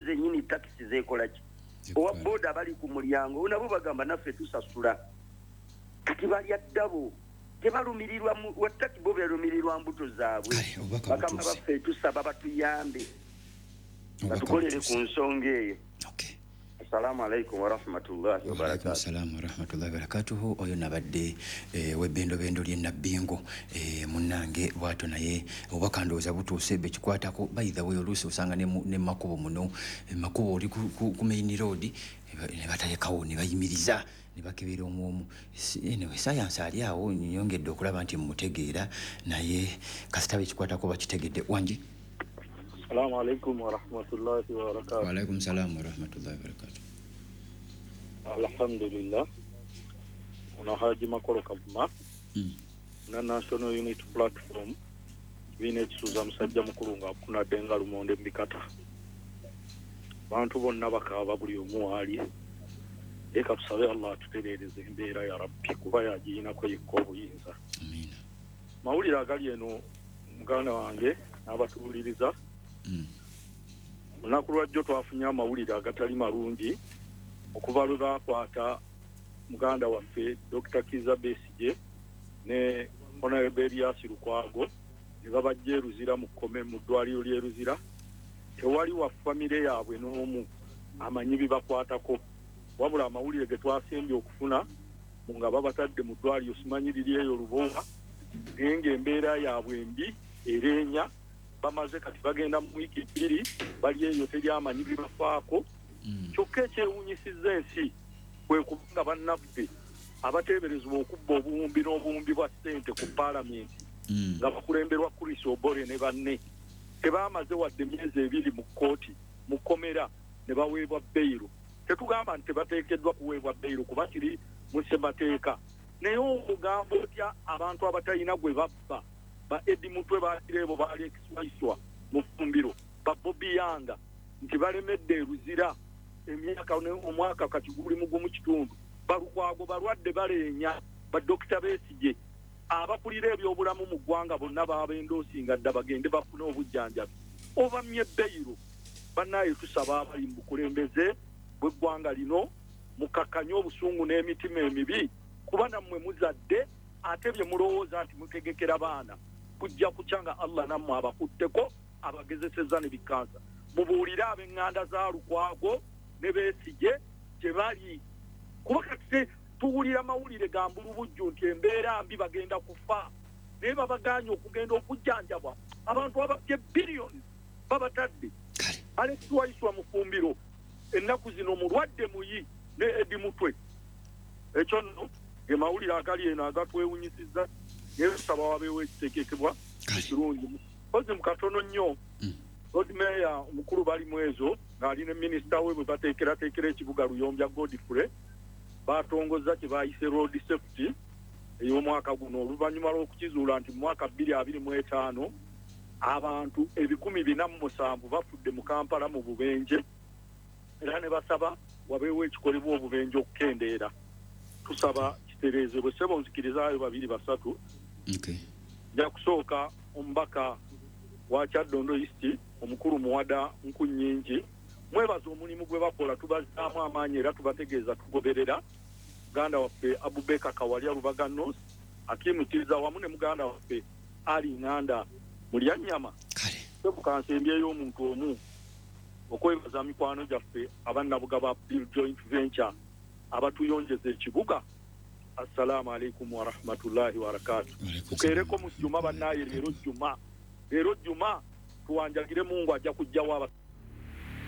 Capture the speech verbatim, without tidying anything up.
zenyini taxi zekola ki owa boda bali ku mulyango nabo bagamba naffe tusasula kati balya ddabo tebalumirirwa wattaki bo beelumirirwa mbuto zaabwe bagamba baffe tusaba batuyambe batukolere ku nsonga eyo. Assalamu alaikum wa rahmatullahi wa barakatuh. Wa alaikum wa rahmatullahi wa barakatuh. Oyo nabadde e, webendo bendo lye nabbingo e, munange bwato naye obaka ndowooza butuuse be kikwatako by the way oluusi osanga ne, ne makubo muno e, makubo oli ku, ku, ku main road ne batalekawo ne bayimiriza ne bakebera omwomu anyway science ali awo nyongedde okulaba nti mmutegeera naye kasitabe kikwatako bakitegedde wangi. Assalamu alaikum wa rahmatullahi wa barakatuh. Wa alaikum salam wa rahmatullahi wa barakatuh. Alhamdulillah. Una haji makolo kabuma. Mm. Na National Unity Platform. Vine kisuza musajja mukulu nga kuna denga lumonde mbikata. Bantu bonna bakaba buli omu ali. Eka tusabe Allah tutereereze embeera ya Rabbi kuba yagiina ko yekko obuyinza. Amina. Mawulire agali eno muganda wange n'abatuwuliriza. Mm. Lunaku lwajjo twafunye amawulire agatali malungi okuva lwe baakwata muganda waffe Doctor Kiza Besigye ne Honorable Elias Lukwago ne babajja e Luzira mu kkome mu ddwaliro ly'e Luzira. Tewali wa famire yaabwe n'omu amanyi bibakwatako wabula amawulire ge twasembye okufuna nga babatadde mu ddwaliro simanyi liri eyo Lubonga naye ng'embeera yaabwe mbi ereenya bamaze kati bagenda mu wiki bbiri bali eyo teryamanyi bibafaako. Kyokka ekyewuunyisizza ensi kwe kubanga bannaffe abateeberezebwa okubba obuwumbi n'obuwumbi bwa ssente ku paalamenti nga bakulemberwa Chris Obore ne banne tebaamaze wadde emyezi ebiri mu kkooti mu kkomera ne baweebwa beyiro. Tetugamba nti tebateekeddwa kuweebwa beyiro kuba kiri mu ssemateeka naye okugambo otya abantu abatalina gwe babba ba Edi Mutwe bakireebo ba Alex Waiswa mu Fumbiro ba Bobby Yanga nti balemedde e Luzira emyaka omwaka kati guli mu gumu kitundu balukwago balwadde baleenya ba Doctor Besigye abakulira ebyobulamu mu ggwanga bonna babendoosinga dda bagende bafune obujjanjabi obamye beyiro. Bannaye tusaba abali mu bukulembeze bw'eggwanga lino mukakkanye obusungu n'emitima emibi kuba nammwe muzadde ate bye mulowooza nti mutegekera baana kujja kukyanga Allah nammwe abakutteko abagezeseza ne bikansa. Mubuulire ab'eŋŋanda za Lukwago ne Besigye gye bali kuba kati tuwulira mawulire ga mbulubujju nti embeera mbi bagenda kufa naye babaganye okugenda okujjanjabwa abantu ababye biliyoni babatadde. Alex Waiswa mu Fumbiro ennaku zino mulwadde muyi ne Edi Mutwe. Ekyo nno ge mawulire agali eno agatwewunyisizza naye tusaba wabeewo ekiteekekebwa ekirungi. Kozi mu katono nnyo Lord Mayor omukulu bali mu ezo ng'ali ne minisita we bwe bateekerateekera ekibuga Luyombya Godfrey batongoza kye bayise road safety ey'omwaka guno oluvannyuma lw'okukizuula nti mu mwaka bbiri abiri mu etaano abantu ebikumi bina mu musanvu bafudde mu Kampala mu bubenje era ne basaba wabeewo ekikolebwa obubenje okukendeera. Tusaba kitereezebwe ssebo nzikirizaayo babiri basatu. Okay. Nja kusooka omubaka wa Kyaddondo East omukulu Muwada Nkunnyingi mwebaza omulimu gwe bakola tubazaamu amaanyi era tubategeeza tugoberera. Muganda waffe Abubeka Kawalya Lubaga North akimutiriza wamu ne muganda waffe Ali Nganda Mulyanyama tebukansembyeyo omuntu omu okwebaza mikwano gyaffe abannabuga ba Bill Joint Venture abatuyonjeza ekibuga. Assalamu alaikum wa rahmatullahi wa barakatuh. Tukeereko mu jjuma bannaye leero jjuma leero jjuma tuwanjagire Mungu ajja kujjawo